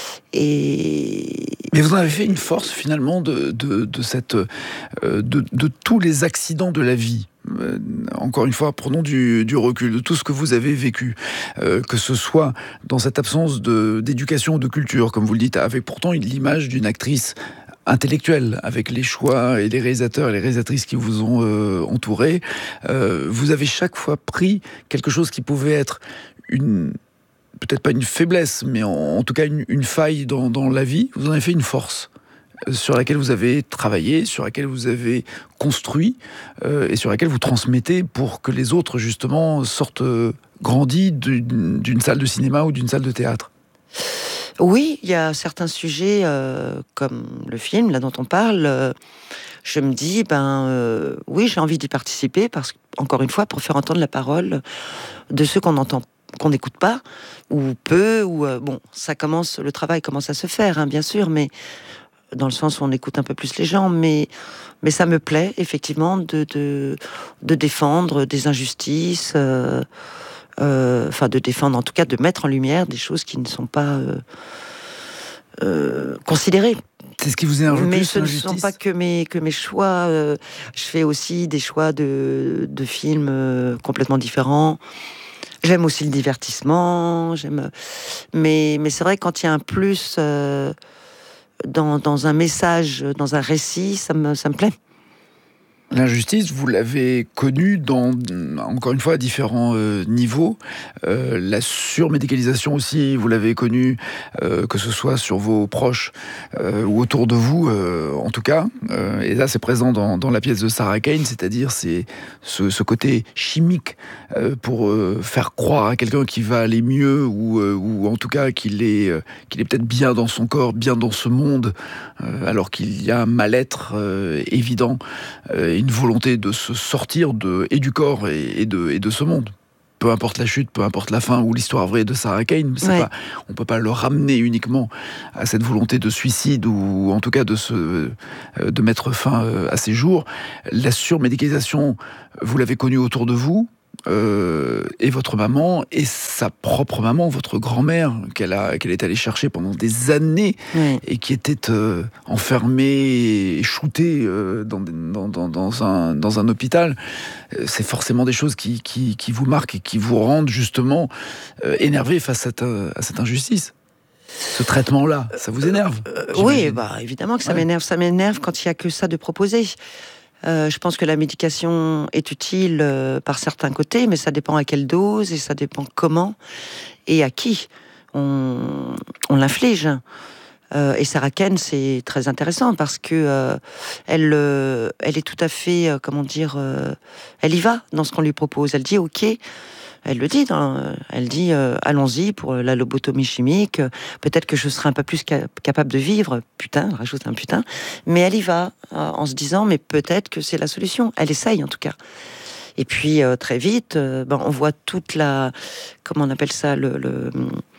Et... Mais vous en avez fait une force finalement de, de, de, cette, de, de tous les accidents de la vie. Euh, encore une fois, prenons du, du recul de tout ce que vous avez vécu, euh, que ce soit dans cette absence de, d'éducation ou de culture, comme vous le dites, avec pourtant l'image d'une actrice intellectuelle, avec les choix et les réalisateurs et les réalisatrices qui vous ont euh, entouré. Euh, vous avez chaque fois pris quelque chose qui pouvait être une... peut-être pas une faiblesse, mais en, en tout cas une, une faille dans, dans la vie. Vous en avez fait une force sur laquelle vous avez travaillé, sur laquelle vous avez construit, euh, et sur laquelle vous transmettez pour que les autres, justement, sortent euh, grandis d'une, d'une salle de cinéma ou d'une salle de théâtre. Oui, il y a certains sujets, euh, comme le film, là, dont on parle, euh, je me dis, ben, euh, oui, j'ai envie d'y participer, parce qu'encore une fois, pour faire entendre la parole de ceux qu'on entend, qu'on n'écoute pas, ou peu, ou, euh, bon, ça commence, le travail commence à se faire, hein, bien sûr, mais dans le sens où on écoute un peu plus les gens, mais, mais ça me plaît, effectivement, de, de, de défendre des injustices, euh, euh, enfin, de défendre, en tout cas, de mettre en lumière des choses qui ne sont pas euh, euh, considérées. C'est ce qui vous énerve le plus, mais ce ne l'injustice. sont pas que mes, que mes choix. Euh, je fais aussi des choix de, de films euh, complètement différents. J'aime aussi le divertissement, j'aime... Mais, mais c'est vrai, quand il y a un plus... Euh, Dans, dans un message, dans un récit, ça me, ça me plaît. L'injustice, vous l'avez connue dans, encore une fois, à différents euh, niveaux. Euh, la surmédicalisation aussi, vous l'avez connue, euh, que ce soit sur vos proches euh, ou autour de vous, euh, en tout cas. Euh, et là, c'est présent dans, dans la pièce de Sarah Kane, c'est-à-dire c'est ce, ce côté chimique euh, pour euh, faire croire à quelqu'un qu'il va aller mieux ou, euh, ou en tout cas qu'il est, euh, qu'il est peut-être bien dans son corps, bien dans ce monde, euh, alors qu'il y a un mal-être euh, évident. Euh, une volonté de se sortir de, et du corps et, et, de, et de ce monde. Peu importe la chute, peu importe la fin ou l'histoire vraie de Sarah Kane, c'est ouais. pas, on ne peut pas le ramener uniquement à cette volonté de suicide ou en tout cas de, se, de mettre fin à ses jours. La surmédicalisation, vous l'avez connue autour de vous, Euh, et votre maman, et sa propre maman, votre grand-mère, qu'elle, a, qu'elle est allée chercher pendant des années, oui. et qui était euh, enfermée et shootée euh, dans, dans, dans, dans, un, dans un hôpital. Euh, c'est forcément des choses qui, qui, qui vous marquent et qui vous rendent justement euh, énervé face à, ta, à cette injustice. Ce traitement-là, ça vous énerve? euh, Oui, bah, évidemment que ça ouais. m'énerve. Ça m'énerve quand il n'y a que ça de proposé. Euh, je pense que la médication est utile euh, par certains côtés, mais ça dépend à quelle dose et ça dépend comment et à qui on, on l'inflige. Euh, et Sarah Kane, c'est très intéressant parce que euh, elle, euh, elle est tout à fait, euh, comment dire, euh, elle y va dans ce qu'on lui propose. Elle dit OK. Elle le dit, dans, elle dit euh, allons-y pour la lobotomie chimique. Peut-être que je serai un peu plus ca- capable de vivre. Putain, rajoute un putain. Mais elle y va euh, en se disant mais peut-être que c'est la solution. Elle essaye en tout cas. Et puis euh, très vite, euh, ben, on voit toute la, comment on appelle ça, le, le,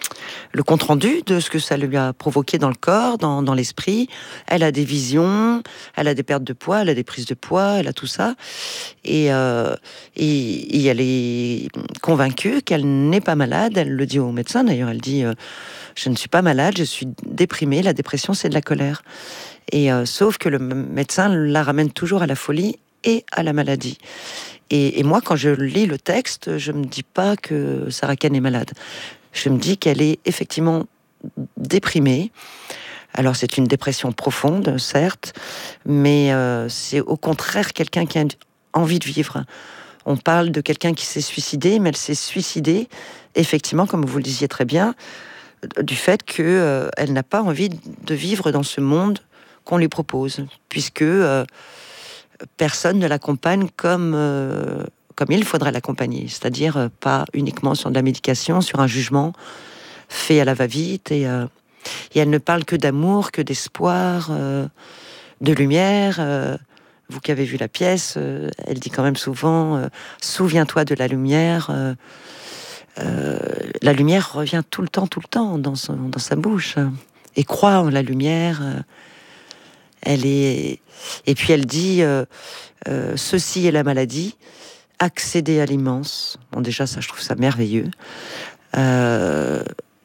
le compte rendu de ce que ça lui a provoqué dans le corps, dans, dans l'esprit. Elle a des visions, elle a des pertes de poids, elle a des prises de poids, elle a tout ça. Et, euh, et, et elle est convaincue qu'elle n'est pas malade. Elle le dit au médecin d'ailleurs. Elle dit euh, je ne suis pas malade, je suis déprimée. La dépression, c'est de la colère. Et euh, sauf que le médecin la ramène toujours à la folie et à la maladie. Et, et moi, quand je lis le texte, je me dis pas que Sarah Kane est malade. Je me dis qu'elle est effectivement déprimée. Alors, c'est une dépression profonde, certes, mais euh, c'est au contraire quelqu'un qui a envie de vivre. On parle de quelqu'un qui s'est suicidé, mais elle s'est suicidée, effectivement, comme vous le disiez très bien, du fait qu'elle euh, n'a pas envie de vivre dans ce monde qu'on lui propose, puisque... Euh, personne ne l'accompagne comme, euh, comme il faudrait l'accompagner. C'est-à-dire euh, pas uniquement sur de la médication, sur un jugement fait à la va-vite. Et, euh, et elle ne parle que d'amour, que d'espoir, euh, de lumière. Euh, vous qui avez vu la pièce, euh, elle dit quand même souvent euh, « Souviens-toi de la lumière euh, ». Euh, la lumière revient tout le temps, tout le temps dans, son, dans sa bouche. Et crois en la lumière. Euh, elle est... Et puis elle dit euh, euh, ceci est la maladie, accéder à l'immense. Bon, déjà, ça, je trouve ça merveilleux. Euh,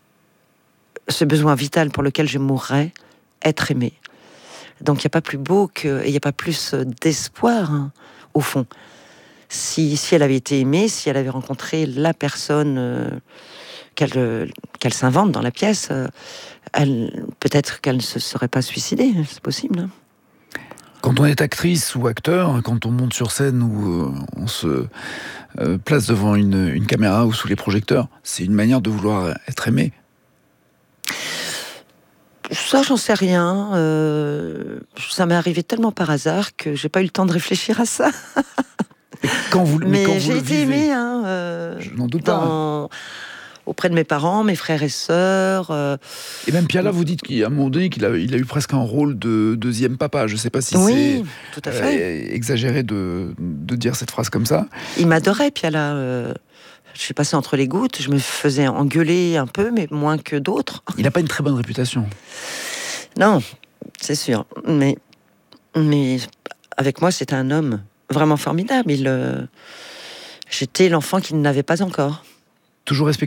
ce besoin vital pour lequel je mourrais, être aimé. Donc, il n'y a pas plus beau que, et il n'y a pas plus d'espoir, hein, au fond. Si, si elle avait été aimée, si elle avait rencontré la personne euh, qu'elle, qu'elle s'invente dans la pièce, euh, elle, peut-être qu'elle ne se serait pas suicidée. C'est possible, hein. Quand on est actrice ou acteur, quand on monte sur scène ou euh, on se euh, place devant une, une caméra ou sous les projecteurs, c'est une manière de vouloir être aimé. Ça, j'en sais rien. Euh, ça m'est arrivé tellement par hasard que j'ai pas eu le temps de réfléchir à ça. Quand vous, mais, mais quand j'ai vous été aimée, hein, euh, je n'en doute dans... pas. Auprès de mes parents, mes frères et sœurs. Euh... Et même Piala, vous dites qu'à un moment donné, qu'il a, il a eu presque un rôle de deuxième papa. Je ne sais pas si oui, c'est tout à fait. Euh, exagéré de, de dire cette phrase comme ça. Il m'adorait, Piala. Euh, je suis passée entre les gouttes. Je me faisais engueuler un peu, mais moins que d'autres. Il n'a pas une très bonne réputation. Non, c'est sûr. Mais, mais avec moi, c'était un homme vraiment formidable. Il, euh, j'étais l'enfant qu'il n'avait pas encore. Toujours respectueux ?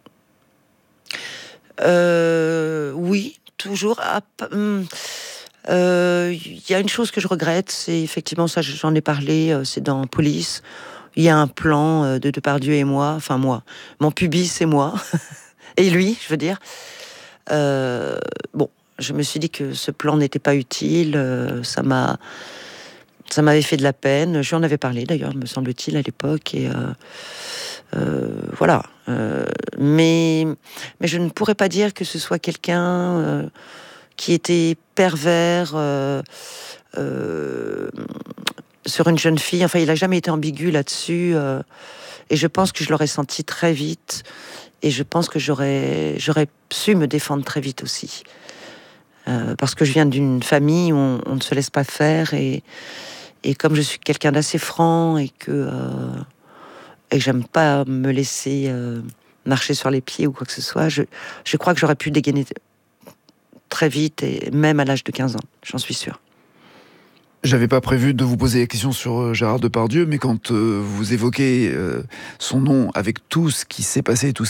euh, Oui, toujours. Il euh, y a une chose que je regrette, c'est effectivement, ça j'en ai parlé, c'est dans Police. Il y a un plan de Depardieu et moi, enfin moi, mon pubis et moi, et lui, je veux dire. Euh, bon, je me suis dit que ce plan n'était pas utile, ça m'a... ça m'avait fait de la peine. Je lui en avais parlé d'ailleurs, me semble-t-il, à l'époque. Et euh, euh, voilà. Euh, mais, mais je ne pourrais pas dire que ce soit quelqu'un euh, qui était pervers euh, euh, sur une jeune fille. Enfin, il n'a jamais été ambigu là-dessus. Euh, et je pense que je l'aurais senti très vite. Et je pense que j'aurais, j'aurais su me défendre très vite aussi. Euh, parce que je viens d'une famille où on, on ne se laisse pas faire. Et, et comme je suis quelqu'un d'assez franc et que, euh, et que j'aime pas me laisser euh, marcher sur les pieds ou quoi que ce soit, je, je crois que j'aurais pu dégainer très vite, et même à l'âge de quinze ans, j'en suis sûre. J'avais pas prévu de vous poser la question sur Gérard Depardieu, mais quand euh, vous évoquez euh, son nom avec tout ce qui s'est passé, tout ce